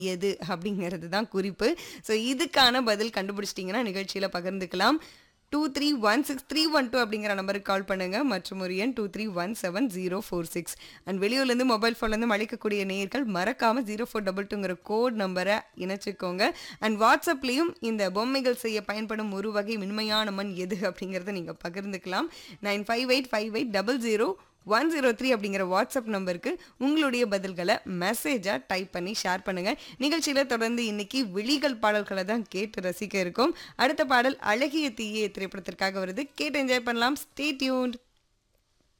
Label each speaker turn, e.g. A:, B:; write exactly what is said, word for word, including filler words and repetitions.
A: எது அப்படிங்கிறது தான் குறிப்பு. ஸோ இதுக்கான பதில் கண்டுபிடிச்சிட்டிங்கன்னா நிகழ்ச்சியில பகிர்ந்துக்கலாம். Two three one six three one two அப்படிங்கிற நம்பருக்கு கால் பண்ணுங்க. மற்றும் ஒரு எண் two three one seven zero four six. And வெளியூர்லேருந்து மொபைல் ஃபோன்லேருந்து அழைக்கக்கூடிய நேயர்கள் மறக்காம ஜீரோ ஃபோர் டபுள் டூங்கிற கோட் நம்பரை இணைச்சிக்கோங்க. அண்ட் வாட்ஸ்அப்லேயும் இந்த பொம்மைகள் செய்ய பயன்படும் ஒரு வகை மென்மையான மண் எது அப்படிங்கிறத நீங்கள் பகிர்ந்துக்கலாம். Nine five eight five eight double zero one zero three அப்படிங்கிற வாட்ஸ்அப் நம்பருக்கு உங்களுடைய பதில்களை மெசேஜாக டைப் பண்ணி ஷேர் பண்ணுங்கள். நிகழ்ச்சியில் தொடர்ந்து இன்னைக்கு விழிகள் பாடல்களை தான் கேட்டு ரசிக்க இருக்கும். அடுத்த பாடல் அழகிய தீயே திரைப்படத்திற்காக வருது. கேட்டு என்ஜாய் பண்ணலாம். Stay tuned.